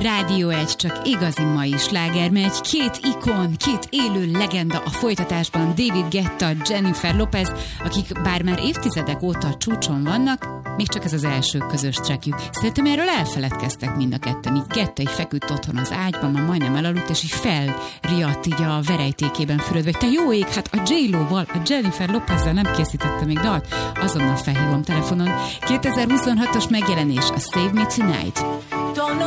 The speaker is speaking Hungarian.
Rádió 1, csak igazi mai sláger megy. Két ikon, két élő legenda a folytatásban. David Guetta, Jennifer Lopez, akik bár már évtizedek óta csúcson vannak, még csak ez az első közös trackjük. Szerintem erről elfeledkeztek mind a ketten. Így Guetta így feküdt otthon az ágyban, már majdnem elaludt, és így felriadt így a verejtékében fürödve. Te jó ég, hát a J-Lo-val, a Jennifer Lopezzel nem készítette még dalt. Azonnal felhívom telefonon. 2026-os megjelenés, a Save Me Tonight.